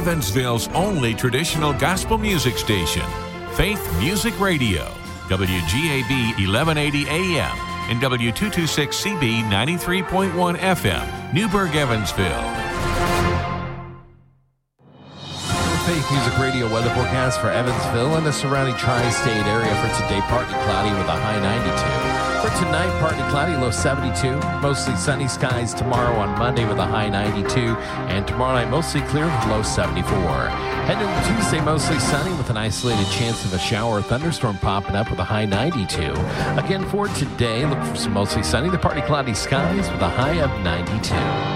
Evansville's only traditional gospel music station, Faith Music Radio, WGAB 1180 AM and W226CB 93.1 FM, Newburgh, Evansville. Faith Music Radio weather forecast for Evansville and the surrounding tri-state area for today, partly cloudy with a high 92. For tonight, partly cloudy, low 72. Mostly sunny skies tomorrow on Monday with a high 92. And tomorrow night, mostly clear with low 74. Heading into Tuesday, mostly sunny with an isolated chance of a shower or thunderstorm popping up with a high 92. Again, for today, look for some mostly sunny to partly cloudy skies with a high of 92.